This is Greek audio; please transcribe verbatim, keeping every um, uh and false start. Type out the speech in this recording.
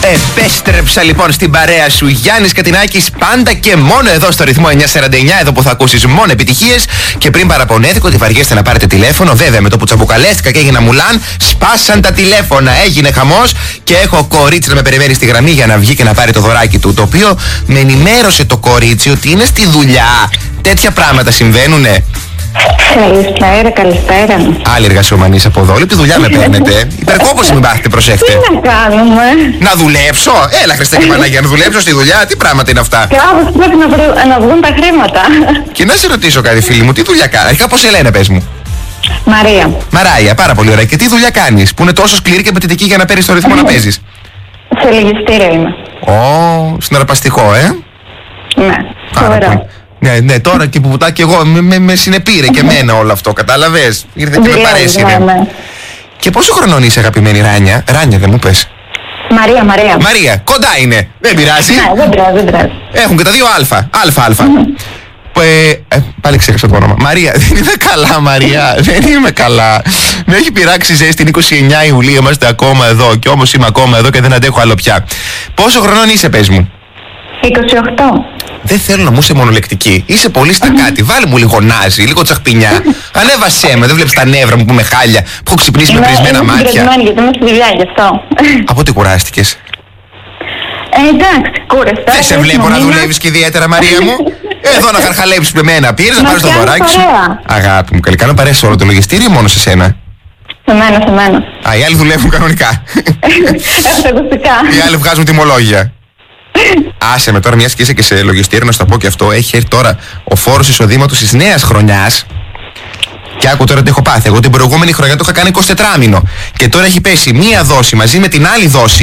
Επέστρεψα λοιπόν στην παρέα σου, Γιάννης Κατινάκης, πάντα και μόνο εδώ στο ρυθμό εννιακόσια σαράντα εννιά, εδώ που θα ακούσεις μόνο επιτυχίες. Και πριν παραπονέθηκα ότι βαριέστε να πάρετε τηλέφωνο, βέβαια με το που τσαμπουκαλέστηκα και έγινα μουλάν, σπάσαν τα τηλέφωνα, έγινε χαμός και έχω κορίτσι να με περιμένει στη γραμμή για να βγει και να πάρει το δωράκι του. Το οποίο με ενημέρωσε το κορίτσι ότι είναι στη δουλειά. Τέτοια πράγματα συμβαίνουνε. Καλησπέρα, καλησπέρα. Άλλη εργασιομανής από εδώ. Όλη τη δουλειά με παίρνετε. Υπερκόπωση μην πάθετε, προσέχτε. Τι να κάνουμε. Να δουλέψω. Έλα, Χριστέ και Παναγία, να δουλέψω στη δουλειά. Τι πράγματα είναι αυτά. Κάπως πρέπει να, βρω, να βγουν τα χρήματα. Και να σε ρωτήσω κάτι, φίλη μου, τι δουλειά κάνεις. Αρχικά πώς σε λένε, πες μου. Μαρία. Μαράια, πάρα πολύ ωραία. Και τι δουλειά κάνεις που είναι τόσο σκληρή και απαιτητική για να παίρνεις το ρυθμό να παίζεις. Σε λογιστήριο είμαι. Ω, συναρπαστικό, ε. Ναι, σοβαρά. Ναι, ναι, τώρα και που πουτά και εγώ με, με, με συνεπήρε και εμένα όλο αυτό, κατάλαβες. Ήρθε και με παρέσυρε. Ναι, ναι. Και πόσο χρονών είσαι, αγαπημένη Ράνια. Ράνια δεν μου πες. Μαρία, Μαρία. Μαρία, κοντά είναι. Δεν πειράζει. Ναι, δεν πειράζει, δεν πειράζει. Έχουν και τα δύο αλφα. Αλφα, αλφα. Ε, ε, πάλι ξέχασα το όνομα. Μαρία, δεν είμαι καλά, Μαρία. Δεν είμαι καλά. Με έχει πειράξει ζέστη την είκοσι εννέα Ιουλίου. Είμαστε ακόμα εδώ. Και όμως είμαι ακόμα εδώ και δεν αντέχω άλλο πια. Πόσο χρονών είσαι, πες μου. είκοσι οκτώ. Δεν θέλω να μου είσαι μονολεκτική. Είσαι πολύ στα κάτι. Βάλε μου λίγο νάζι, λίγο τσαχπινιά. Ανέβασέ με, δεν βλέπεις τα νεύρα μου που είμαι χάλια, που έχω ξυπνήσει με πρισμένα μάτια. Είμαι συγκρατημένη γιατί είμαι στη δουλειά, γι' αυτό. Από τι κουράστηκες. Ε, εντάξει, κούραστα. Δεν σε βλέπω να δουλεύεις και ιδιαίτερα, Μαρία μου. Εδώ να χαρχαλέψεις με μένα. Πήρες να πάρεις το δωράκι σου. Αγάπη μου, καλή, κάνω παρέα σε όλο το λογιστήριο, μόνο σε σένα. Σε μένα, σε μένα. Α, οι άλλοι δουλεύουν κανονικά. Έχω ακουστικά. Οι άλλοι βγάζουν τιμολόγια. Άσε με τώρα, μιας και είσαι και σε λογιστήριο, να σου το πω και αυτό. Έχει έρθει τώρα ο φόρος εισοδήματος της νέας χρονιάς. Και άκου τώρα τι έχω πάθει. Εγώ την προηγούμενη χρονιά το είχα κάνει εικοσιτετράμηνο. Και τώρα έχει πέσει μία δόση μαζί με την άλλη δόση.